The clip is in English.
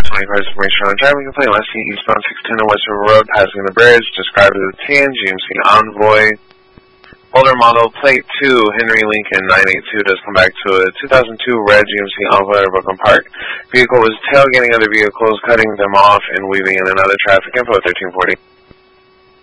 20 cars information on a driving complaint last seen eastbound 610 on West River Road, passing the bridge, described as a tan GMC Envoy. Older model, plate 2, Henry Lincoln 982, does come back to a 2002 red GMC Envoy at Brooklyn Park. Vehicle was tailgating other vehicles, cutting them off and weaving in another traffic info at 1340.